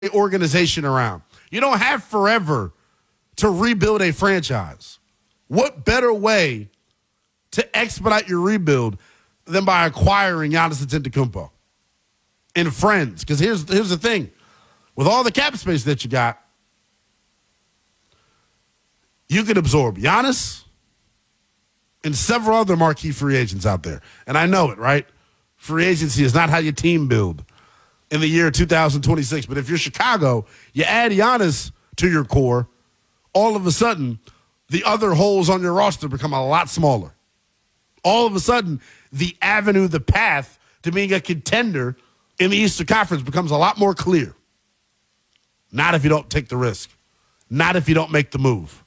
organization around. You don't have forever to rebuild a franchise. What better way to expedite your rebuild than by acquiring Giannis Antetokounmpo and friends? Because here's the thing. With all the cap space that you got, you can absorb Giannis and several other marquee free agents out there. And I know it, right? Free agency is not how you team build in the year 2026. But if you're Chicago, you add Giannis to your core, all of a sudden, the other holes on your roster become a lot smaller. All of a sudden, the avenue, the path to being a contender in the Eastern Conference becomes a lot more clear. Not if you don't take the risk. Not if you don't make the move.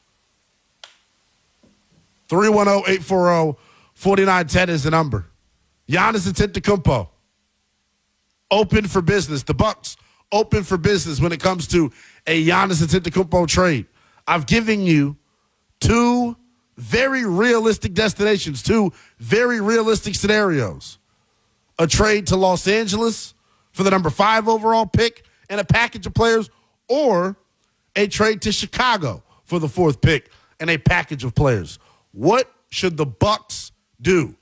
310-840-4910 is the number. Giannis Antetokounmpo, open for business. The Bucks open for business when it comes to a Giannis Antetokounmpo trade. I've given you two very realistic destinations, two very realistic scenarios. A trade to Los Angeles for the number 5 overall pick and a package of players, or a trade to Chicago for the 4th pick and a package of players. What should the Bucks do?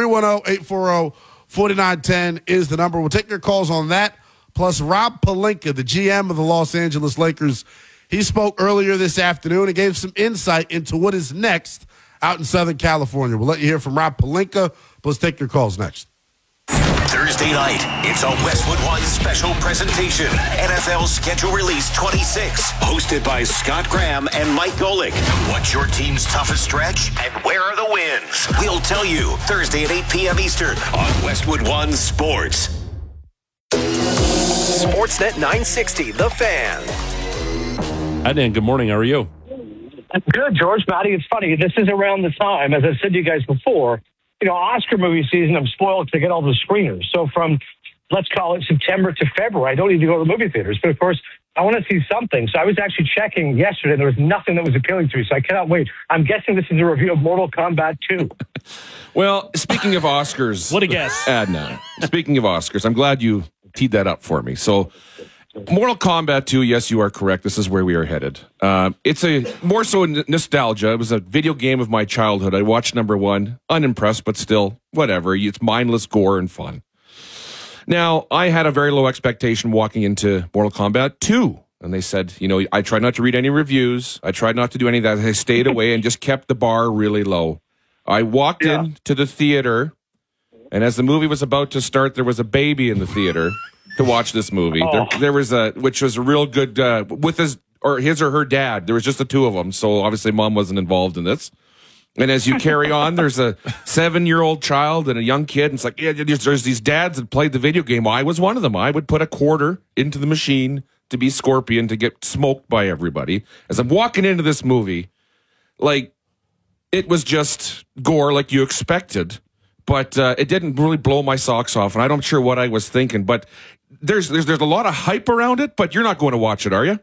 310-840-4910 is the number. We'll take your calls on that. Plus, Rob Pelinka, the GM of the Los Angeles Lakers, he spoke earlier this afternoon and gave some insight into what is next out in Southern California. We'll let you hear from Rob Pelinka. Let's take your calls next. Thursday night, it's a Westwood One special presentation. NFL Schedule Release 26. Hosted by Scott Graham and Mike Golick. What's your team's toughest stretch and where are the wins? We'll tell you Thursday at 8 p.m. Eastern on Westwood One Sports. Sportsnet 960, The Fan. Hi, Dan. Good morning. How are you? Good, George. Matty, it's funny. This is around the time, as I've said to you guys before, Oscar movie season, I'm spoiled to get all the screeners. So from, let's call it September to February, I don't need to go to the movie theaters. But, of course, I want to see something. So I was actually checking yesterday. There was nothing that was appealing to me. So I cannot wait. I'm guessing this is a review of Mortal Kombat 2. Well, speaking of Oscars. What a guess. Adnan, speaking of Oscars, I'm glad you teed that up for me. So Mortal Kombat 2, yes, you are correct. This is where we are headed. It's a more so nostalgia. It was a video game of my childhood. I watched number 1, unimpressed, but still, whatever. It's mindless gore and fun. Now, I had a very low expectation walking into Mortal Kombat 2. And they said, I tried not to read any reviews. I tried not to do any of that. I stayed away and just kept the bar really low. I walked into the theater, and as the movie was about to start, there was a baby in the theater to watch this movie. There was which was a real good, with his or her dad. There was just the two of them. So obviously mom wasn't involved in this. And as you carry on, there's a 7-year-old child and a young kid. And it's like, there's these dads that played the video game. I was one of them. I would put a quarter into the machine to be Scorpion to get smoked by everybody. As I'm walking into this movie, it was just gore like you expected. But it didn't really blow my socks off. And I'm not sure what I was thinking. But there's a lot of hype around it, but you're not going to watch it, are you?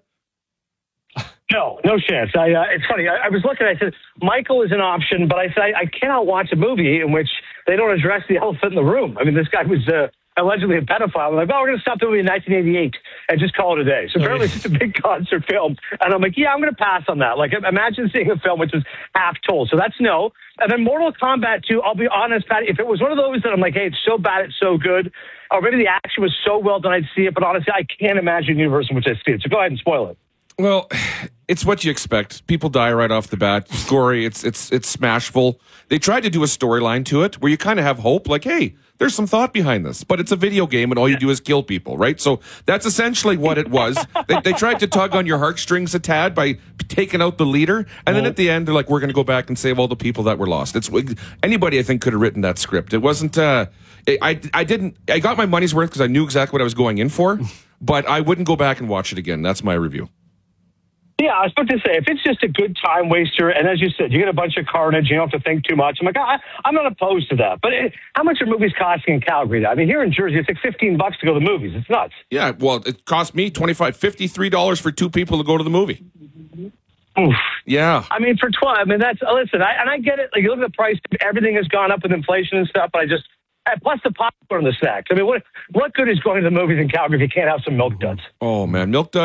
No chance. It's funny. I was looking. I said Michael is an option, but I said I cannot watch a movie in which they don't address the elephant in the room. I mean, this guy was allegedly a pedophile. I'm like, we're going to stop the movie in 1988 and just call it a day. So apparently it's a big concert film, and I'm like, I'm going to pass on that. Like, imagine seeing a film which was half told. So that's no. And then Mortal Kombat 2. I'll be honest, Patty. If it was one of those that I'm like, hey, it's so bad, it's so good, or maybe the action was so well done, I'd see it. But honestly, I can't imagine a universe in which I see it. So go ahead and spoil it. Well, it's what you expect. People die right off the bat. It's gory. It's smashful. They tried to do a storyline to it where you kind of have hope, like, hey, there's some thought behind this. But it's a video game, and all you do is kill people, right? So that's essentially what it was. They tried to tug on your heartstrings a tad by taking out the leader, and then at the end, they're like, we're going to go back and save all the people that were lost. Anybody, I think, could have written that script. It wasn't... I got my money's worth because I knew exactly what I was going in for, but I wouldn't go back and watch it again. That's my review. Yeah, I was about to say, if it's just a good time waster, and as you said, you get a bunch of carnage, you don't have to think too much. I'm like, I'm not opposed to that. But how much are movies costing in Calgary now? I mean, here in Jersey, it's like $15 to go to the movies. It's nuts. Yeah, well, it cost me $53 for 2 people to go to the movie. Oof. Yeah. I mean, for 12, I mean, that's, listen, I get it. Like, you look at the price, everything has gone up with inflation and stuff, but plus the popcorn and the snacks. I mean, what good is going to the movies in Calgary if you can't have some Milk Duds? Oh, man. Milk Duds.